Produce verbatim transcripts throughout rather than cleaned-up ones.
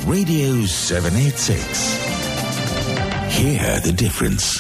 Radio seven eighty-six. Hear the difference.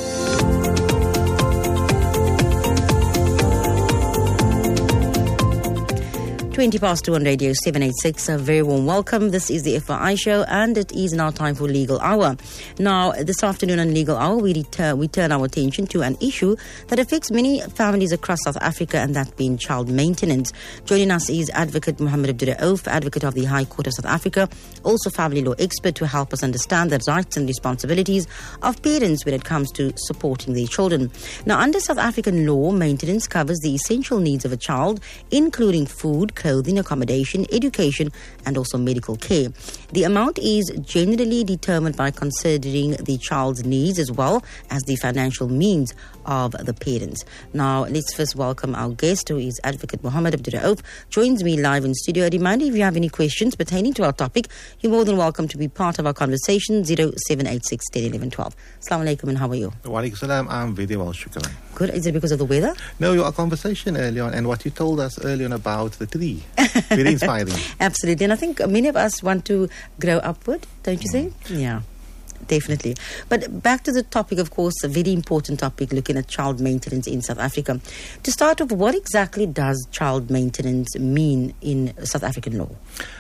twenty past two on Radio seven eighty-six. A very warm welcome. This is the F Y I show, and it is now time for Legal Hour. Now, this afternoon on Legal Hour, we, return, we turn our attention to an issue that affects many families across South Africa, and that being child maintenance. Joining us is Advocate Mohammed Abdur Rauf, Advocate of the High Court of South Africa, also family law expert, to help us understand the rights and responsibilities of parents when it comes to supporting their children. Now, under South African law, maintenance covers the essential needs of a child, including food, clothing, accommodation, education, and also medical care. The amount is generally determined by considering the child's needs as well as the financial means of the parents. Now, let's first welcome our guest, who is Advocate Mohammed Abdur Rauf. Joins me live in studio. A reminder, if you have any questions pertaining to our topic, you're more than welcome to be part of our conversation. zero seven eight six, one zero one one, one two. Assalamu alaikum, and how are you? Wa alaikum salam. I'm very well, shukran. Good. Is it because of the weather? No, your conversation earlier on and what you told us earlier on about the tree. Very inspiring. Absolutely. And I think many of us want to grow upward, don't you mm. think? Yeah. Definitely. But back to the topic, of course, a very important topic, looking at child maintenance in South Africa. To start off, what exactly does child maintenance mean in South African law?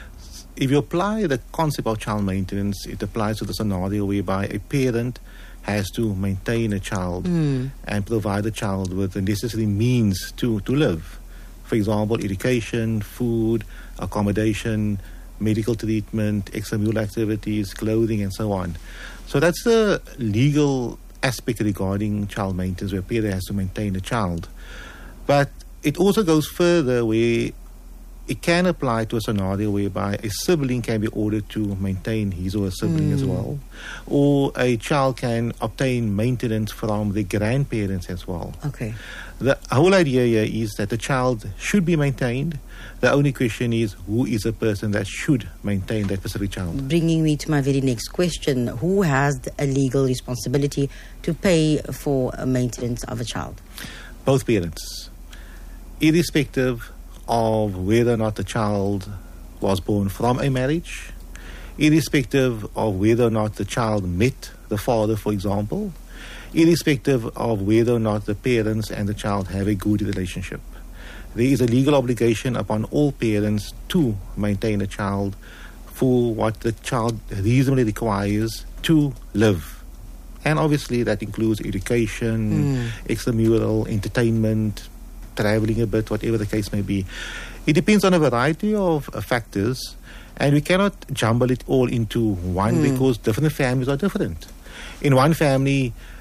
If you apply the concept of child maintenance, it applies to the scenario whereby a parent has to maintain a child mm. and provide the child with the necessary means to, to live. For example, education, food, accommodation, medical treatment, extramural activities, clothing, and so on. So that's the legal aspect regarding child maintenance, where a parent has to maintain a child. But it also goes further, where it can apply to a scenario whereby a sibling can be ordered to maintain his or her sibling mm. as well. Or a child can obtain maintenance from the grandparents as well. Okay. The whole idea here is that the child should be maintained. The only question is, who is the person that should maintain that specific child? Bringing me to my very next question. Who has a legal responsibility to pay for maintenance of a child? Both parents. Irrespective of whether or not the child was born from a marriage, irrespective of whether or not the child met the father, for example, irrespective of whether or not the parents and the child have a good relationship. There is a legal obligation upon all parents to maintain a child for what the child reasonably requires to live. And obviously that includes education, mm. extramural, entertainment, traveling a bit, whatever the case may be. It depends on a variety of uh, factors, and we cannot jumble it all into one mm. because different families are different. In one family,